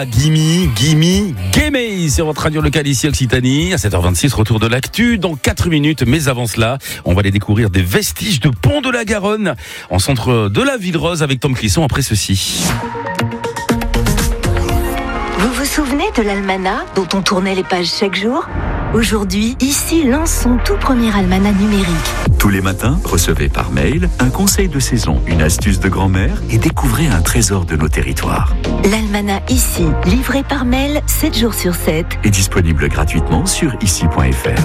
Gimme, sur votre radio locale ici Occitanie. À 7h26, retour de l'actu dans 4 minutes. Mais avant cela, on va aller découvrir des vestiges de pont de la Garonne en centre de la Ville Rose avec Tom Clisson après ceci. Vous vous souvenez de l'almanach dont on tournait les pages chaque jour ? Aujourd'hui, ici lance son tout premier almanach numérique. Tous les matins, recevez par mail un conseil de saison, une astuce de grand-mère et découvrez un trésor de nos territoires. L'almanach ici, livré par mail 7 jours sur 7. Est disponible gratuitement sur ici.fr.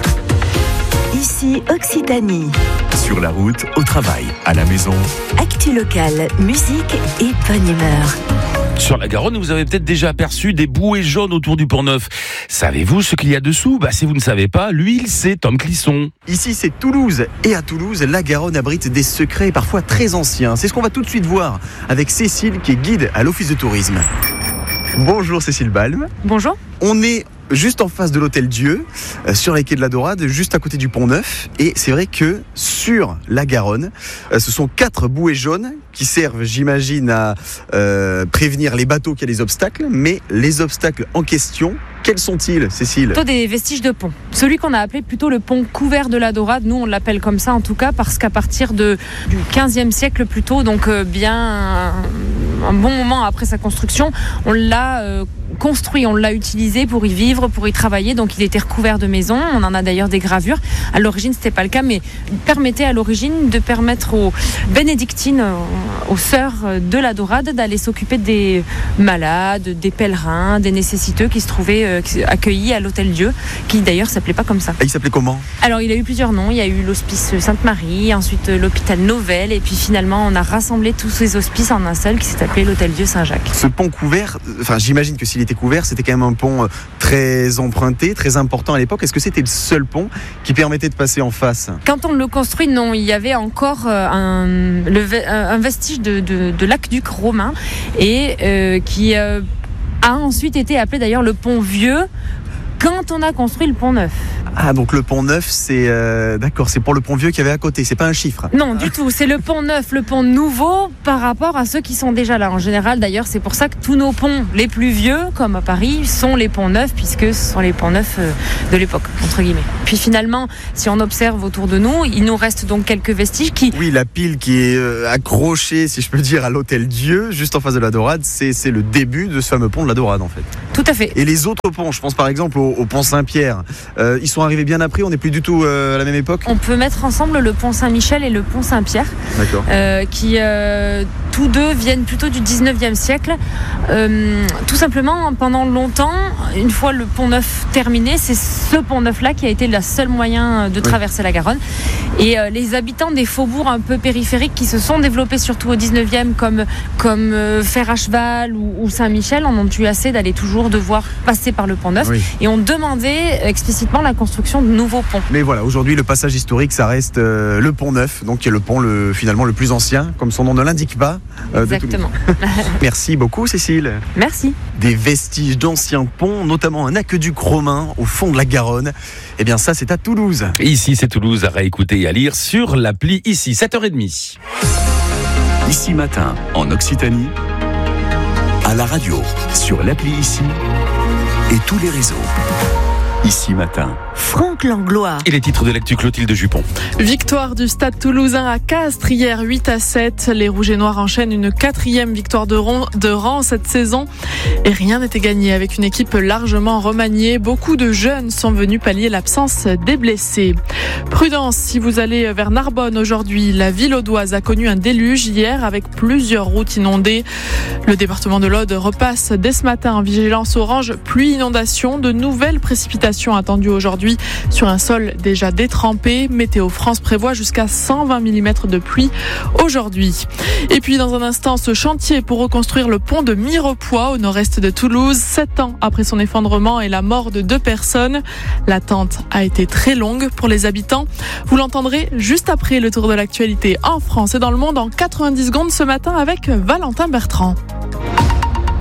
Ici, Occitanie. Sur la route, au travail, à la maison. Actu locale, musique et bonne humeur. Sur la Garonne, vous avez peut-être déjà aperçu des bouées jaunes autour du Pont-Neuf. Savez-vous ce qu'il y a dessous ? Si vous ne savez pas, l'huile, c'est Tom Clisson. Ici, c'est Toulouse. Et à Toulouse, la Garonne abrite des secrets parfois très anciens. C'est ce qu'on va tout de suite voir avec Cécile, qui est guide à l'Office de tourisme. Bonjour Cécile Balme. Bonjour. On est juste en face de l'Hôtel Dieu, sur les quais de la Dorade, juste à côté du Pont-Neuf. Et c'est vrai que sur la Garonne, ce sont 4 bouées jaunes qui servent, j'imagine, à prévenir les bateaux qu'il y a des obstacles. Mais les obstacles en question, quels sont-ils, Cécile ? Plutôt des vestiges de pont. Celui qu'on a appelé plutôt le pont couvert de la Dorade, nous on l'appelle comme ça en tout cas, parce qu'à partir du 15e siècle plutôt, donc bien un bon moment après sa construction, on l'a construit, on l'a utilisé pour y vivre, pour y travailler, donc il était recouvert de maisons, on en a d'ailleurs des gravures. À l'origine c'était pas le cas, mais il permettait à l'origine de permettre aux bénédictines, aux sœurs de la Dorade, d'aller s'occuper des malades, des pèlerins, des nécessiteux qui se trouvaient accueillis à l'Hôtel Dieu, qui d'ailleurs s'appelait pas comme ça. Et il s'appelait comment ? Alors il a eu plusieurs noms, il y a eu l'hospice Sainte-Marie, ensuite l'hôpital Novelle, et puis finalement on a rassemblé tous ces hospices en un seul qui s'est appelé l'Hôtel Dieu Saint-Jacques. Ce pont couvert, j'imagine que s'il était couvert, c'était quand même un pont très emprunté, très important à l'époque. Est-ce que c'était le seul pont qui permettait de passer en face ? Quand on le construit, non, il y avait encore un vestige de l'aqueduc romain et qui a ensuite été appelé d'ailleurs le pont vieux quand on a construit le pont neuf. Ah, donc le pont neuf, c'est d'accord, c'est pour le pont vieux qu'il y avait à côté, c'est pas un chiffre. Non, du tout, c'est le pont neuf, le pont nouveau par rapport à ceux qui sont déjà là. En général, d'ailleurs, c'est pour ça que tous nos ponts les plus vieux, comme à Paris, sont les ponts neufs, puisque ce sont les ponts neufs de l'époque, entre guillemets. Puis finalement, si on observe autour de nous, il nous reste donc quelques vestiges qui... Oui, la pile qui est accrochée, si je peux dire, à l'Hôtel Dieu, juste en face de la Dorade, c'est le début de ce fameux pont de la Dorade, en fait. Tout à fait. Et les autres ponts, je pense par exemple au pont Saint-Pierre, ils sont arrivés bien après, on n'est plus du tout à la même époque. On peut mettre ensemble le pont Saint-Michel et le pont Saint-Pierre, d'accord. Qui tous deux viennent plutôt du 19e siècle. Tout simplement, pendant longtemps, une fois le pont neuf terminé, c'est ce pont neuf-là qui a été le seul moyen de traverser la Garonne. Et les habitants des faubourgs un peu périphériques qui se sont développés surtout au 19e comme Fer à Cheval ou Saint-Michel en ont eu assez d'aller toujours devoir passer par le pont neuf, oui. Et ont demandé explicitement la construction de nouveaux ponts. Mais voilà, aujourd'hui le passage historique ça reste le pont neuf, donc qui est le pont finalement le plus ancien, comme son nom ne l'indique pas. Exactement. Merci beaucoup Cécile. Merci. Des vestiges d'anciens ponts, notamment un aqueduc romain au fond de la Garonne. Eh bien ça c'est à Toulouse. Ici c'est Toulouse, à réécouter et à lire sur l'appli Ici, 7h30. Ici matin, en Occitanie, à la radio, sur l'appli Ici et tous les réseaux. Ici matin. Franck Langlois. Et les titres de l'actu, Clotilde Jupon. Victoire du Stade Toulousain à Castres hier 8-7. Les Rouges et Noirs enchaînent une 4e victoire de rang cette saison. Et rien n'était gagné avec une équipe largement remaniée. Beaucoup de jeunes sont venus pallier l'absence des blessés. Prudence si vous allez vers Narbonne aujourd'hui. La ville audoise a connu un déluge hier avec plusieurs routes inondées. Le département de l'Aude repasse dès ce matin en vigilance orange pluie inondation. De nouvelles précipitations attendues aujourd'hui sur un sol déjà détrempé. Météo France prévoit jusqu'à 120 mm de pluie aujourd'hui. Et puis dans un instant, ce chantier pour reconstruire le pont de Mirepoix au nord-est de Toulouse, 7 ans après son effondrement et la mort de 2 personnes. L'attente a été très longue pour les habitants. Vous l'entendrez juste après le tour de l'actualité en France et dans le monde en 90 secondes ce matin avec Valentin Bertrand.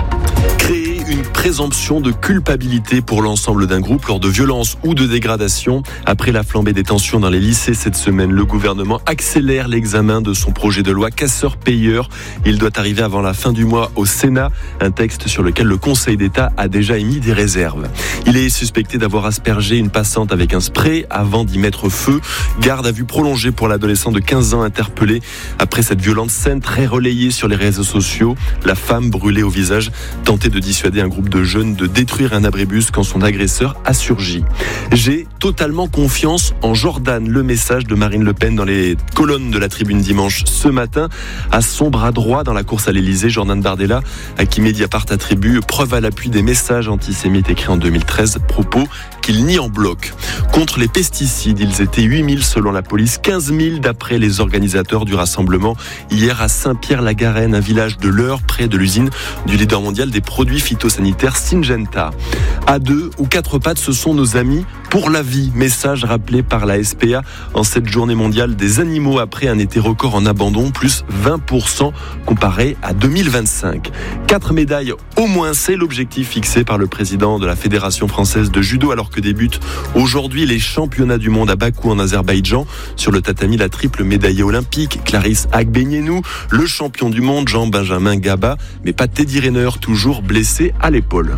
Créer une présomption de culpabilité pour l'ensemble d'un groupe lors de violences ou de dégradations. Après la flambée des tensions dans les lycées cette semaine, le gouvernement accélère l'examen de son projet de loi casseur-payeur. Il doit arriver avant la fin du mois au Sénat, un texte sur lequel le Conseil d'État a déjà émis des réserves. Il est suspecté d'avoir aspergé une passante avec un spray avant d'y mettre feu. Garde à vue prolongée pour l'adolescent de 15 ans interpellé après cette violente scène très relayée sur les réseaux sociaux. La femme brûlée au visage tentait de dissuader un groupe de jeunes de détruire un abribus quand son agresseur a surgi. J'ai totalement confiance en Jordan. Le message de Marine Le Pen dans les colonnes de la Tribune dimanche ce matin. À son bras droit dans la course à l'Elysée, Jordan Bardella, à qui Mediapart attribue preuve à l'appui des messages antisémites écrits en 2013, propos qu'il nie en bloc. Contre les pesticides, ils étaient 8000 selon la police, 15 000 d'après les organisateurs du rassemblement hier à Saint-Pierre-la-Garenne, un village de l'Eure près de l'usine du leader mondial des produits phytosanitaires Syngenta. À 2 ou 4 pattes, ce sont nos amis pour la vie. Message rappelé par la SPA en cette journée mondiale des animaux après un été record en abandon, plus 20% comparé à 2025. 4 médailles au moins, c'est l'objectif fixé par le président de la Fédération française de judo alors que débutent aujourd'hui les championnats du monde à Bakou en Azerbaïdjan. Sur le tatami, la triple médaillée olympique Clarisse Agbenienou, le champion du monde Jean-Benjamin Gaba, mais pas Teddy Riner, toujours blessé à l'épaule.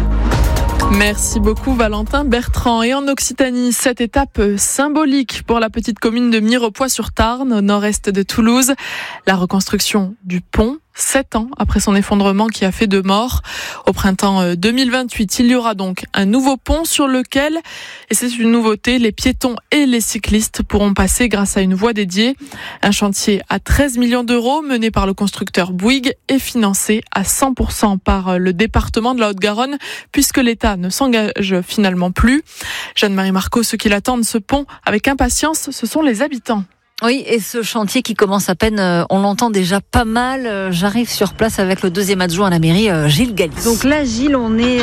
Merci beaucoup Valentin Bertrand. Et en Occitanie, cette étape symbolique pour la petite commune de Mirepoix-sur-Tarn, au nord-est de Toulouse. La reconstruction du pont, 7 ans après son effondrement qui a fait 2 morts. Au printemps 2028, il y aura donc un nouveau pont sur lequel, et c'est une nouveauté, les piétons et les cyclistes pourront passer grâce à une voie dédiée. Un chantier à 13 millions d'euros mené par le constructeur Bouygues et financé à 100% par le département de la Haute-Garonne puisque l'État ne s'engage finalement plus. Jeanne-Marie Marco, ceux qui l'attendent ce pont avec impatience, ce sont les habitants. Oui, et ce chantier qui commence à peine, on l'entend déjà pas mal. J'arrive sur place avec le deuxième adjoint à la mairie, Gilles Galli. Donc là, Gilles, on est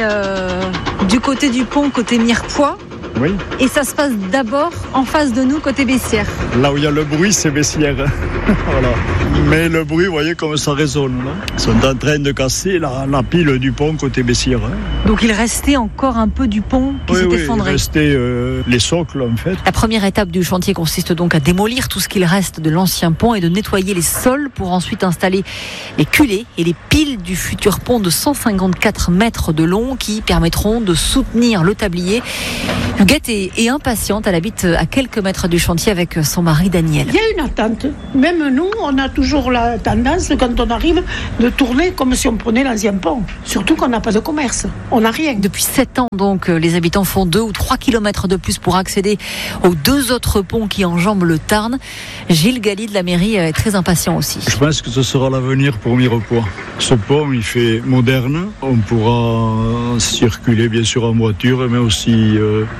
du côté du pont, côté Mirepoix. Oui. Et ça se passe d'abord en face de nous, côté Bessières. Là où il y a le bruit, c'est Bessières. Voilà. Mais le bruit, vous voyez comme ça résonne. Là. Ils sont en train de casser la pile du pont côté Bessières. Donc il restait encore un peu du pont qui s'est effondré. Il restait les socles en fait. La première étape du chantier consiste donc à démolir tout ce qu'il reste de l'ancien pont et de nettoyer les sols pour ensuite installer les culées et les piles du futur pont de 154 mètres de long qui permettront de soutenir le tablier. Huguette est impatiente, elle habite à quelques mètres du chantier avec son mari Daniel. Il y a une attente. Même nous, on a toujours la tendance, quand on arrive, de tourner comme si on prenait l'ancien pont. Surtout qu'on n'a pas de commerce. On n'a rien. Depuis 7 ans, donc, les habitants font 2 ou 3 kilomètres de plus pour accéder aux 2 autres ponts qui enjambent le Tarn. Gilles Galli de la mairie est très impatient aussi. Je pense que ce sera l'avenir pour Mirepoix. Ce pont, il fait moderne. On pourra circuler bien sûr en voiture, mais aussi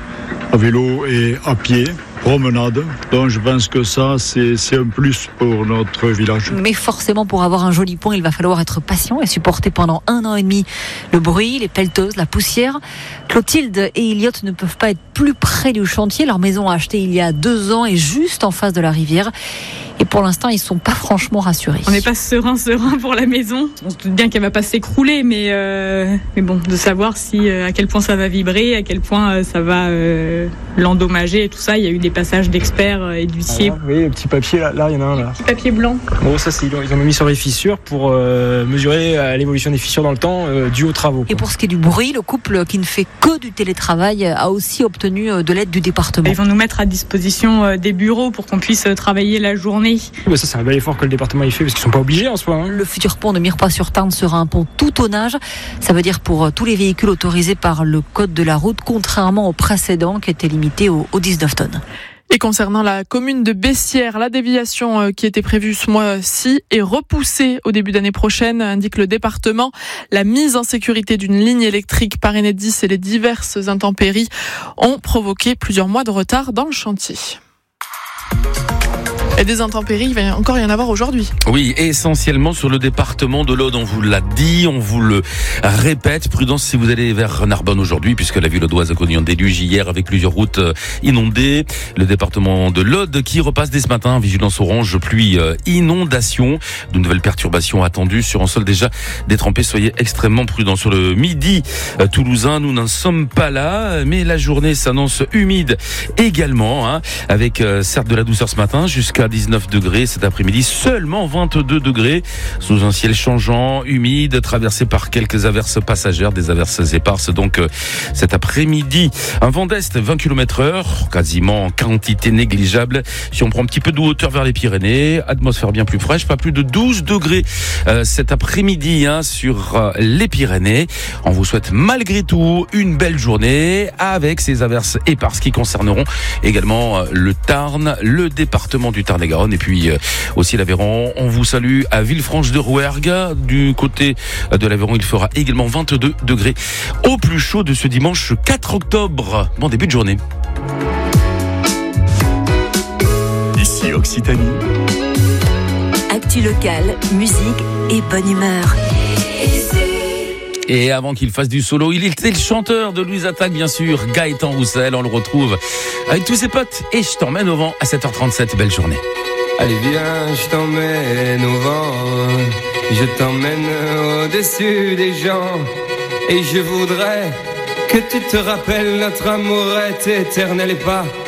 à vélo et à pied. Promenade. Donc je pense que ça, c'est un plus pour notre village. Mais forcément, pour avoir un joli pont, il va falloir être patient et supporter pendant 1 an et demi le bruit, les pelleteuses, la poussière. Clotilde et Elliot ne peuvent pas être plus près du chantier. Leur maison achetée il y a 2 ans est juste en face de la rivière. Et pour l'instant, ils ne sont pas franchement rassurés. On n'est pas serein pour la maison. On se doute bien qu'elle ne va pas s'écrouler, mais bon, de savoir à quel point ça va vibrer, à quel point ça va l'endommager et tout ça. Il y a eu des passages d'experts et d'huissiers. Ah, oui, le petit papier, là, il y en a un là. Petit papier blanc. Bon, ça, ils ont mis sur les fissures pour mesurer l'évolution des fissures dans le temps dû aux travaux. Et pour ce qui est du bruit, le couple qui ne fait que du télétravail a aussi obtenu de l'aide du département. Ils vont nous mettre à disposition des bureaux pour qu'on puisse travailler la journée. Ça, c'est un bel effort que le département y fait parce qu'ils sont pas obligés en soi. Le futur pont de Mirepoix-sur-Tarn sera un pont tout tonnage. Ça veut dire pour tous les véhicules autorisés par le code de la route, contrairement au précédent qui était limité aux 19 tonnes. Et concernant la commune de Bessières, la déviation qui était prévue ce mois-ci est repoussée au début d'année prochaine, indique le département. La mise en sécurité d'une ligne électrique par Enedis et les diverses intempéries ont provoqué plusieurs mois de retard dans le chantier. Et des intempéries, il va encore y en avoir aujourd'hui. Oui, essentiellement sur le département de l'Aude. On vous l'a dit, on vous le répète. Prudence si vous allez vers Narbonne aujourd'hui, puisque la ville audoise a connu un déluge hier avec plusieurs routes inondées. Le département de l'Aude qui repasse dès ce matin, vigilance orange, pluie, inondation. De nouvelles perturbations attendues sur un sol déjà détrempé. Soyez extrêmement prudents. Sur le midi toulousain, nous n'en sommes pas là, mais la journée s'annonce humide également, avec certes de la douceur ce matin, jusqu'à 19 degrés cet après-midi, seulement 22 degrés, sous un ciel changeant, humide, traversé par quelques averses passagères, des averses éparses donc cet après-midi. Un vent d'est 20 km/h, quasiment quantité négligeable. Si on prend un petit peu de hauteur vers les Pyrénées, atmosphère bien plus fraîche, pas plus de 12 degrés cet après-midi sur les Pyrénées. On vous souhaite malgré tout une belle journée avec ces averses éparses qui concerneront également le Tarn, le département du Tarn-et-Garonne et puis aussi l'Aveyron. On vous salue à Villefranche-de-Rouergue. Du côté de l'Aveyron, il fera également 22 degrés au plus chaud de ce dimanche 4 octobre. Bon début de journée. Ici Occitanie. Actu locale, musique et bonne humeur. Et avant qu'il fasse du solo, il était le chanteur de Louise Attaque, bien sûr, Gaëtan Roussel. On le retrouve avec tous ses potes. Et je t'emmène au vent à 7h37. Belle journée. Allez viens, je t'emmène au vent. Je t'emmène au-dessus des gens. Et je voudrais que tu te rappelles, notre amour est éternel et pas